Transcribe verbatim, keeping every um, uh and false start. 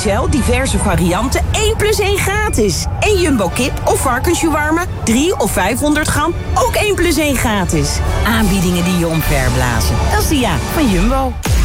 Shell diverse varianten één plus één gratis. En Jumbo kip of varkensjewarma drie of vijfhonderd gram, ook één plus één gratis. Aanbiedingen die je omverblazen. Dat is de ja van Jumbo.